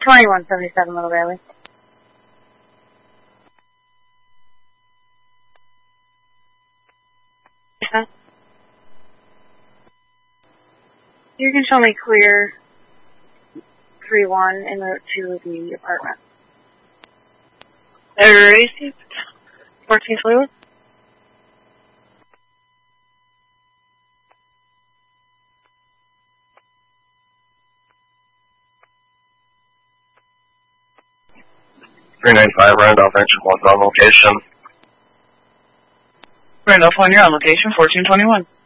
2177 Little Valley. You can show me clear 3-1 en route to the apartment. Received. 1421. .395 Randolph, engine 1's on location. Randolph 1, you're on location, 1421.